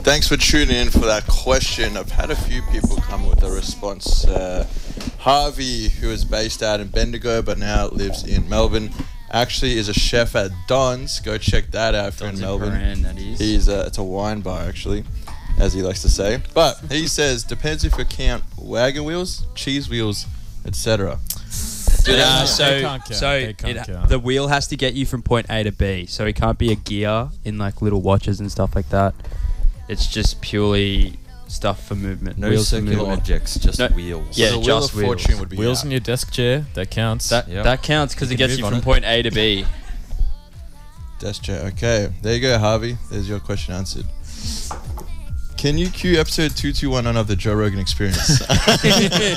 Thanks for tuning in for that question. I've had a few people come with a response. Harvey, who is based out in Bendigo but now lives in Melbourne, actually is a chef at Don's. Go check that out if you're in Melbourne. Brand, that is. It's a wine bar actually, as he likes to say. But he says depends if you count wagon wheels, cheese wheels, etc. They can't count. The wheel has to get you from point A to B, so it can't be a gear in like little watches and stuff like that. It's just purely stuff for movement. No wheels circular objects, just wheels. Yeah, So the just wheel of wheels. fortune would be Wheels out. in your desk chair, that counts. That counts because You it can gets you move from on it. point A to B. Desk chair. Okay, there you go, Harvey. There's your question answered. Can you cue episode 221 of the Joe Rogan Experience?